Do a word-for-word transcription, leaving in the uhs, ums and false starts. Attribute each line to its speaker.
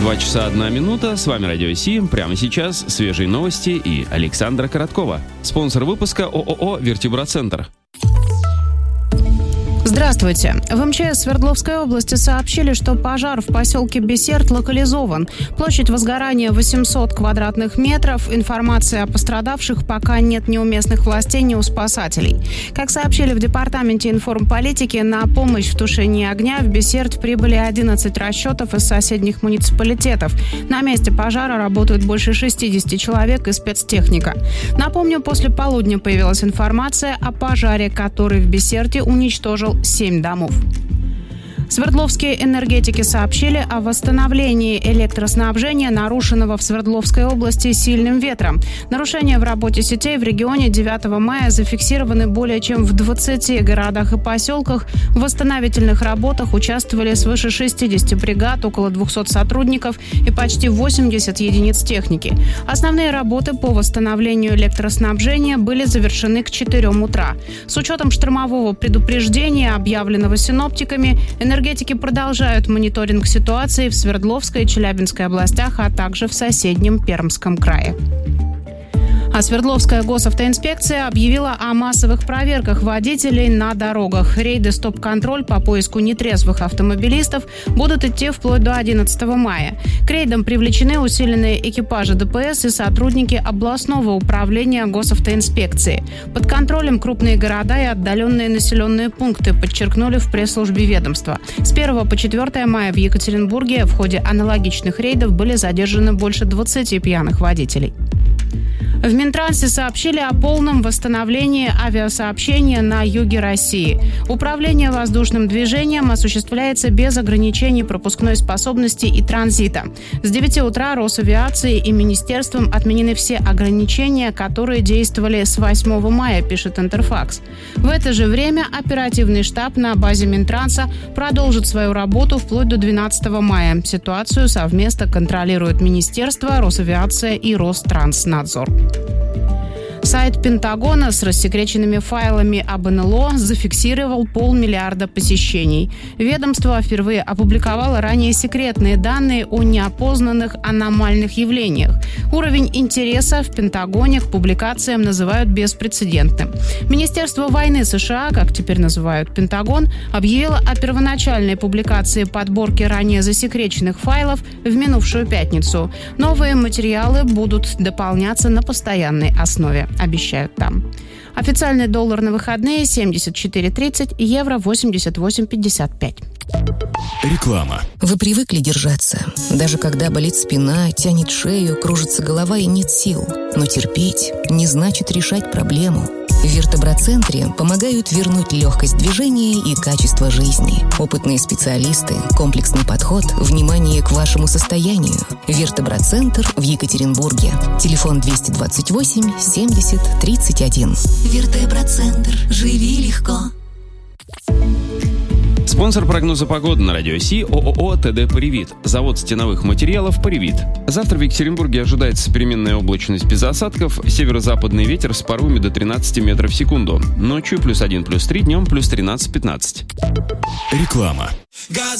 Speaker 1: два часа одна минута. С вами Радио Си. Прямо сейчас свежие новости и Александра Короткова. Спонсор выпуска ООО «Вертеброцентр».
Speaker 2: Здравствуйте. В МЧС Свердловской области сообщили, что пожар в поселке Бесерт локализован. Площадь возгорания восемьсот квадратных метров. Информации о пострадавших пока нет ни у местных властей, ни у спасателей. Как сообщили в Департаменте информполитики, на помощь в тушении огня в Бесерт прибыли одиннадцать расчетов из соседних муниципалитетов. На месте пожара работают больше шестьдесят человек и спецтехника. Напомню, после полудня появилась информация о пожаре, который в Бесерте уничтожил семь домов. Свердловские энергетики сообщили о восстановлении электроснабжения, нарушенного в Свердловской области сильным ветром. Нарушения в работе сетей в регионе девятого мая зафиксированы более чем в двадцати городах и поселках. В восстановительных работах участвовали свыше шестидесяти бригад, около двухсот сотрудников и почти восемьдесят единиц техники. Основные работы по восстановлению электроснабжения были завершены к четырем утра. С учетом штормового предупреждения, объявленного синоптиками, энергетики Энергетики продолжают мониторинг ситуации в Свердловской и Челябинской областях, а также в соседнем Пермском крае. А Свердловская госавтоинспекция объявила о массовых проверках водителей на дорогах. Рейды «Стоп-контроль» по поиску нетрезвых автомобилистов будут идти вплоть до одиннадцатого мая. К рейдам привлечены усиленные экипажи ДПС и сотрудники областного управления госавтоинспекции. Под контролем крупные города и отдаленные населенные пункты, подчеркнули в пресс-службе ведомства. С первого по четвёртое мая в Екатеринбурге в ходе аналогичных рейдов были задержаны больше двадцати пьяных водителей. В Минтрансе сообщили о полном восстановлении авиасообщения на юге России. Управление воздушным движением осуществляется без ограничений пропускной способности и транзита. С девяти утра Росавиацией и Министерством отменены все ограничения, которые действовали с восьмого мая, пишет Интерфакс. В это же время оперативный штаб на базе Минтранса продолжит свою работу вплоть до двенадцатого мая. Ситуацию совместно контролируют Министерство, Росавиация и Ространснадзор. Сайт Пентагона с рассекреченными файлами об эн эл о зафиксировал полмиллиарда посещений. Ведомство впервые опубликовало ранее секретные данные о неопознанных аномальных явлениях. Уровень интереса в Пентагоне к публикациям называют беспрецедентным. Министерство войны США, как теперь называют Пентагон, объявило о первоначальной публикации подборки ранее засекреченных файлов в минувшую пятницу. Новые материалы будут дополняться на постоянной основе, обещают там. Официальный доллар на выходные семьдесят четыре тридцать, евро восемьдесят восемь пятьдесят пять.
Speaker 3: Реклама.
Speaker 4: Вы привыкли держаться, даже когда болит спина, тянет шею, кружится голова и нет сил. Но терпеть не значит решать проблему. В Вертеброцентре помогают вернуть легкость движения и качество жизни. Опытные специалисты, комплексный подход, внимание к вашему состоянию. Вертеброцентр в Екатеринбурге. Телефон двести двадцать восемь семьдесят тридцать один.
Speaker 5: Вертеброцентр. Живи легко.
Speaker 1: Спонсор прогноза погоды на Радио Си – ООО «ТД Поривит». Завод стеновых материалов «Поривит». Завтра в Екатеринбурге ожидается переменная облачность без осадков, северо-западный ветер с порывами до тринадцати метров в секунду. Ночью плюс один, плюс три, днем плюс тринадцать-пятнадцать.
Speaker 3: Реклама.